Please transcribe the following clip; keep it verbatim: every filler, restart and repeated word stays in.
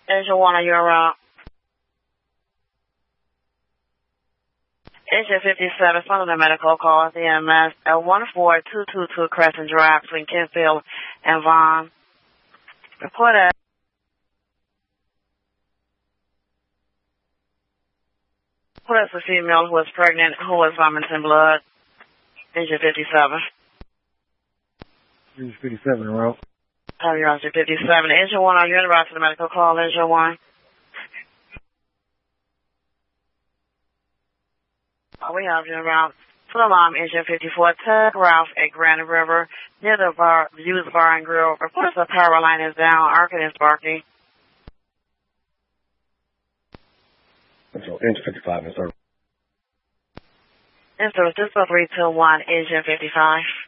Engine one, are you around? Engine fifty-seven, front of the medical call at the E M S at one four two two two Crescent Drive between Kentfield and Vaughn. Report at Report as a female who was pregnant, who was vomiting blood. Engine fifty-seven. Engine fifty-seven, around. Have you on fifty-seven. Engine one, are you in route to the medical call, Engine one? Oh, we have you en route to the alarm, Engine fifty-four, Tug Ralph at Grand River, near the bar, used bar and grill. Report us the power line is down, Arkin is barking. So, Engine fifty-five, in service. In service, this is three two one, Engine fifty-five.